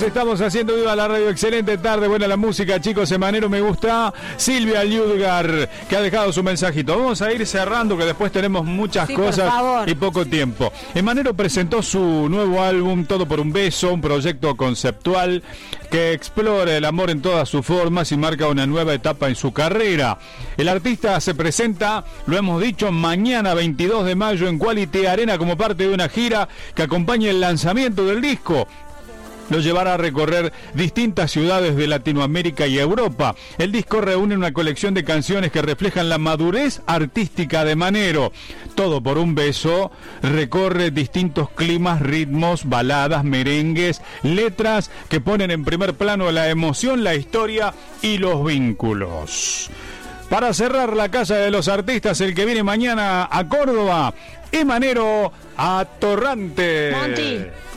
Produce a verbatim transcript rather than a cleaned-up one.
estamos haciendo viva la radio. Excelente tarde, buena la música, chicos. Emanero me gusta. Silvia Liudgar, que ha dejado su mensajito. Vamos a ir cerrando, que después tenemos muchas sí, cosas y poco tiempo. Emanero presentó su nuevo álbum, Todo por un beso, un proyecto conceptual que explora el amor en todas sus formas y marca una nueva etapa en su carrera. El artista se presenta, lo hemos dicho, mañana veintidós de mayo en Quality Arena como parte de una gira que acompaña el lanzamiento del disco. Lo llevará a recorrer distintas ciudades de Latinoamérica y Europa. El disco reúne una colección de canciones que reflejan la madurez artística de Manero. Todo por un beso recorre distintos climas, ritmos, baladas, merengues, letras que ponen en primer plano la emoción, la historia y los vínculos. Para cerrar la Casa de los Artistas, el que viene mañana a Córdoba, Emanero Atorrante. Monty.